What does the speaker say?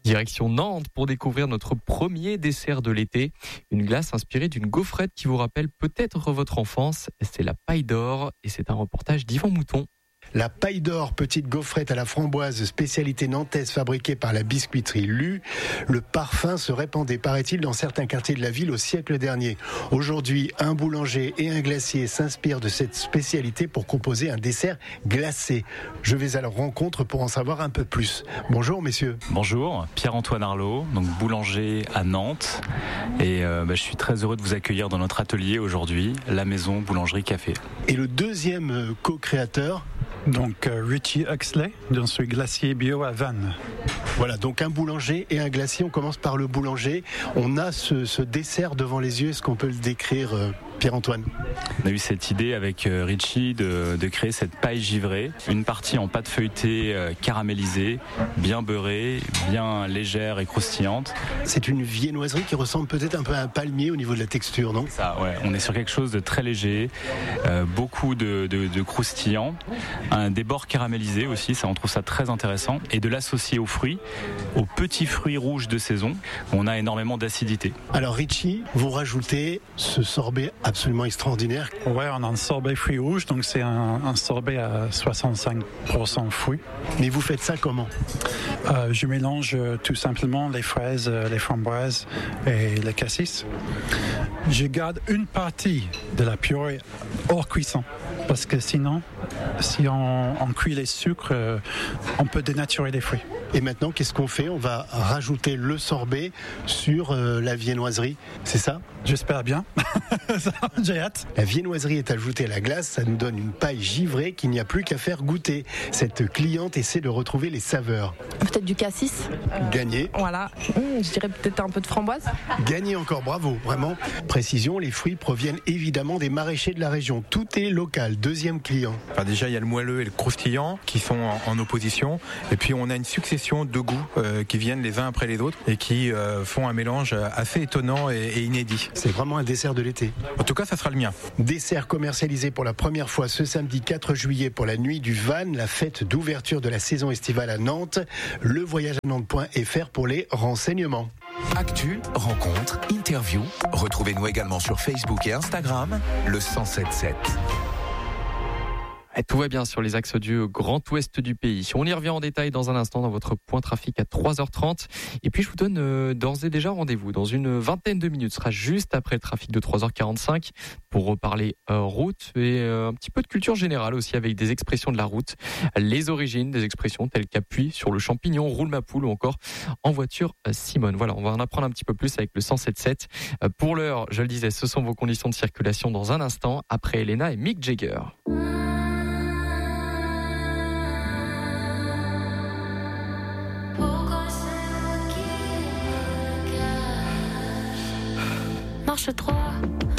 Direction Nantes pour découvrir notre premier dessert de l'été. Une glace inspirée d'une gaufrette qui vous rappelle peut-être votre enfance. C'est la paille d'or et c'est un reportage d'Yvan Mouton. La paille d'or, petite gaufrette à la framboise, spécialité nantaise fabriquée par la biscuiterie Lu. Le parfum se répandait, paraît-il, dans certains quartiers de la ville au siècle dernier. Aujourd'hui, un boulanger et un glacier s'inspirent de cette spécialité pour composer un dessert glacé. Je vais à leur rencontre pour en savoir un peu plus. Bonjour messieurs. Bonjour, Pierre-Antoine Arlot, donc boulanger à Nantes. Et je suis très heureux de vous accueillir dans notre atelier aujourd'hui, la maison boulangerie café. Et le deuxième co-créateur ? Donc Richie Huxley, je suis glacier bio à Vannes. Voilà, donc un boulanger et un glacier. On commence par le boulanger. On a ce dessert devant les yeux. Est-ce qu'on peut le décrire, Pierre-Antoine ? On a eu cette idée avec Richie de créer cette paille givrée, une partie en pâte feuilletée caramélisée, bien beurrée, bien légère et croustillante. C'est une viennoiserie qui ressemble peut-être un peu à un palmier au niveau de la texture, non ? Ça, ouais. On est sur quelque chose de très léger, beaucoup de croustillant, des bords caramélisés aussi, ça on trouve ça très intéressant, et de l'associer aux fruits, aux petits fruits rouges de saison, on a énormément d'acidité. Alors Richie, vous rajoutez ce sorbet absolument extraordinaire. Ouais, on a un sorbet fruits rouges, donc c'est un sorbet à 65% fruits. Mais vous faites ça comment ? Je mélange tout simplement les fraises, les framboises et le cassis. Je garde une partie de la purée hors cuisson, parce que sinon, si on cuit les sucres, on peut dénaturer les fruits. Et maintenant, qu'est-ce qu'on fait ? On va rajouter le sorbet sur la viennoiserie, c'est ça ? J'espère bien. J'ai hâte. La viennoiserie est ajoutée à la glace, ça nous donne une paille givrée qu'il n'y a plus qu'à faire goûter. Cette cliente essaie de retrouver les saveurs. Peut-être du cassis. Gagné. Voilà. Je dirais peut-être un peu de framboise. Gagné encore, bravo, vraiment. Précision, les fruits proviennent évidemment des maraîchers de la région. Tout est local. Deuxième client. Enfin, déjà, il y a le moelleux et le croustillant qui sont en opposition. Et puis, on a une succession de goûts qui viennent les uns après les autres et qui font un mélange assez étonnant et inédit. C'est vraiment un dessert de l'été. En tout cas, ça sera le mien. Dessert commercialisé pour la première fois ce samedi 4 juillet pour la nuit du Van, la fête d'ouverture de la saison estivale à Nantes. Levoyageanantes.fr pour les renseignements. Actu, rencontres, interviews. Retrouvez-nous également sur Facebook et Instagram, le 1077. Tout va bien sur les axes du Grand Ouest du pays. On y revient en détail dans un instant dans votre point trafic à 3h30. Et puis je vous donne d'ores et déjà rendez-vous dans une vingtaine de minutes. Ce sera juste après le trafic de 3h45 pour reparler route et un petit peu de culture générale aussi avec des expressions de la route. Les origines des expressions telles qu'appuie sur le champignon, roule ma poule ou encore en voiture Simone. Voilà, on va en apprendre un petit peu plus avec le 1077. Pour l'heure, je le disais, ce sont vos conditions de circulation dans un instant après Elena et Mick Jagger. Marche 3